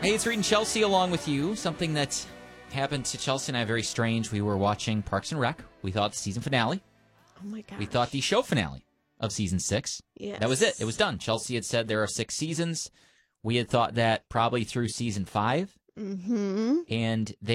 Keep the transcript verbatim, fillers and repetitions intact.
Hey, it's Reed and Chelsea along with you. Something that happened to Chelsea and I very strange. We were watching Parks and Rec. We thought the season finale. Oh, my gosh. We thought the show finale of season six. Yes. That was it. It was done. Chelsea had said there are six seasons. We had thought that probably through season five. Mm-hmm. And they